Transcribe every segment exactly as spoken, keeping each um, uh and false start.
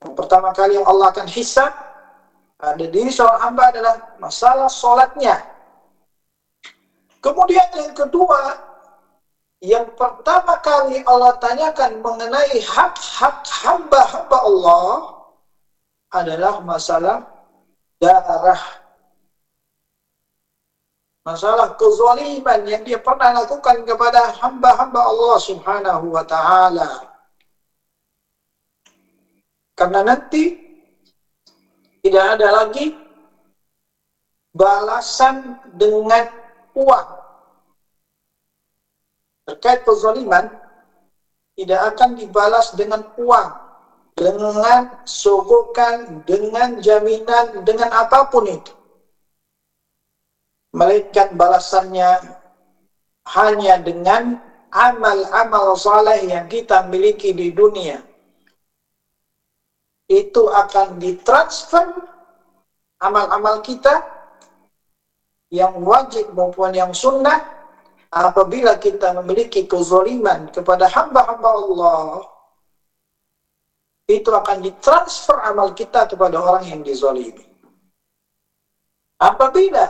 Yang pertama kali yang Allah akan hisab pada diri seorang hamba adalah masalah sholatnya. Kemudian yang kedua, yang pertama kali Allah tanyakan mengenai hak-hak hamba-hamba Allah adalah masalah darah. Masalah kezaliman yang dia pernah lakukan kepada hamba-hamba Allah subhanahu wa ta'ala. Karena nanti tidak ada lagi balasan dengan uang. Terkait kezaliman tidak akan dibalas dengan uang, dengan sogokan, dengan jaminan, dengan apapun itu. Melainkan balasannya hanya dengan amal-amal saleh yang kita miliki di dunia. Itu akan ditransfer amal-amal kita yang wajib maupun yang sunnah. Apabila kita memiliki kezaliman kepada hamba-hamba Allah, itu akan ditransfer amal kita kepada orang yang dizalimi. Apabila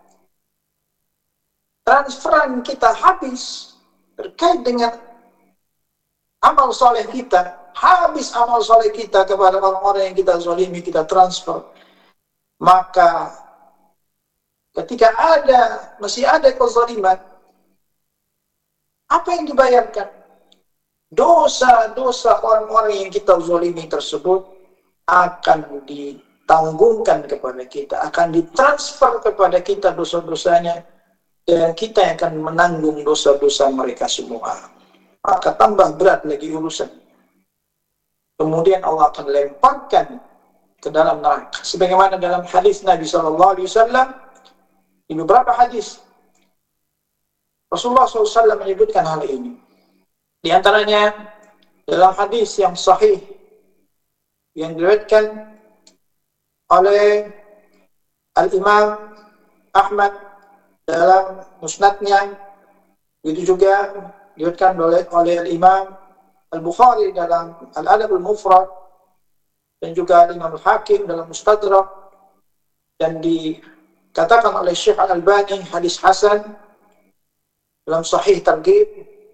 transferan kita habis terkait dengan amal soleh kita, habis amal soleh kita kepada orang-orang yang kita zalimi, kita transfer, maka ketika ada, masih ada kezaliman, apa yang dibayarkan? Dosa-dosa orang-orang yang kita zalimi tersebut akan ditanggungkan kepada kita, akan ditransfer kepada kita dosa-dosanya, dan kita yang akan menanggung dosa-dosa mereka semua. Maka tambah berat lagi urusan. Kemudian Allah akan lemparkan ke dalam neraka. Sebagaimana dalam hadis Nabi shallallahu alaihi wasallam, di beberapa hadis Rasulullah shallallahu alaihi wasallam menyebutkan hal ini. Di antaranya dalam hadis yang sahih yang diriwayatkan oleh Al-Imam Ahmad dalam musnadnya, itu juga diriwayatkan oleh, oleh Al-Imam Al-Bukhari dalam Al-Adab Al-Mufrad, dan juga Imam Al-Hakim dalam Mustadrak, dan dikatakan oleh Syekh Al-Albani hadis hasan dalam Sahih Targhib.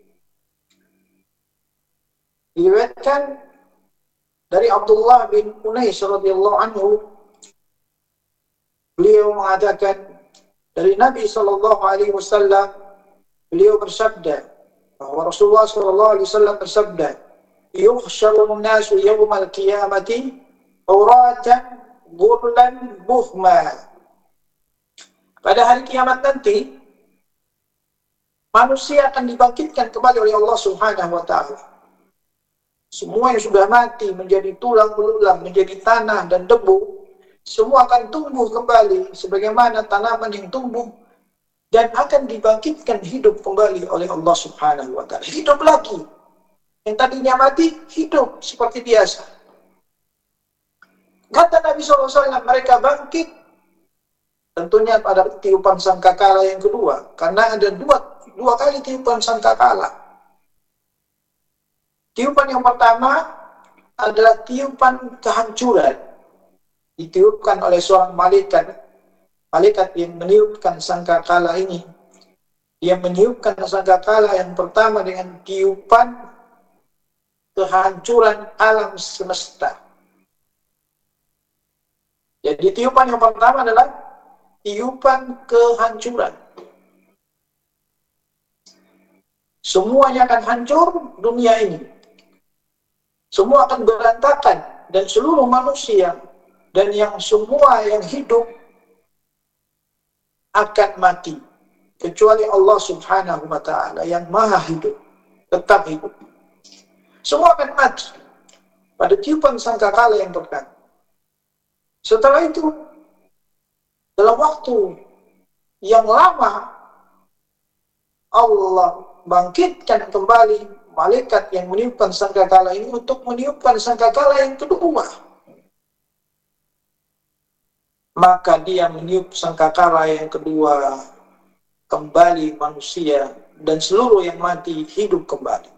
Diriwayatkan dari Abdullah bin Unais radhiyallahu anhu, beliau mengatakan dari Nabi sallallahu alaihi wasallam, beliau bersabda bahwa Rasulullah sallallahu alaihi wasallam bersabda, "Yuhsyarun nasu yawmal qiyamati uratan ghurlan buhma." Pada hari kiamat nanti, manusia akan dibangkitkan kembali oleh Allah Subhanahu wa taala. Semua yang sudah mati menjadi tulang belulang, menjadi tanah dan debu, semua akan tumbuh kembali sebagaimana tanaman yang tumbuh, dan akan dibangkitkan hidup kembali oleh Allah Subhanahu wa taala. Hidup lagi. Yang tadinya mati, hidup seperti biasa. Kata Nabi shallallahu alaihi wasallam, mereka bangkit tentunya pada tiupan sangkakala yang kedua, karena ada dua dua kali tiupan sangkakala. Tiupan yang pertama adalah tiupan kehancuran, ditiupkan oleh seorang malaikat. Malaikat yang meniupkan sangkakala ini, dia meniupkan sangkakala yang pertama dengan tiupan kehancuran alam semesta. Jadi tiupan yang pertama adalah tiupan kehancuran. Semuanya akan hancur dunia ini. Semua akan berantakan, dan seluruh manusia dan yang semua yang hidup akan mati, kecuali Allah Subhanahu wa taala yang Maha hidup, tetap hidup. Semua akan mati pada tiupan sangkakala yang pertama. Setelah itu, dalam waktu yang lama, Allah bangkitkan kembali malaikat yang meniupkan sangkakala ini untuk meniupkan sangkakala yang kedua. Maka dia meniup sangkakala yang kedua, kembali manusia dan seluruh yang mati hidup kembali.